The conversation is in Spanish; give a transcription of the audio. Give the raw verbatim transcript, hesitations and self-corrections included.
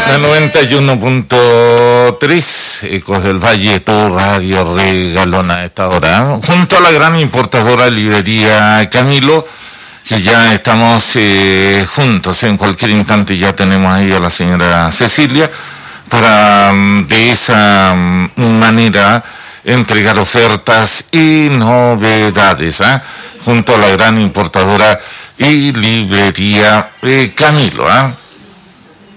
La noventa y uno punto tres, Ecos del Valle, tu radio regalona a esta hora, junto a la gran importadora librería Camilo, que ya estamos eh, juntos. En cualquier instante ya tenemos ahí a la señora Cecilia para de esa manera entregar ofertas y novedades, ¿eh? Junto a la gran importadora y librería eh, Camilo, ¿eh?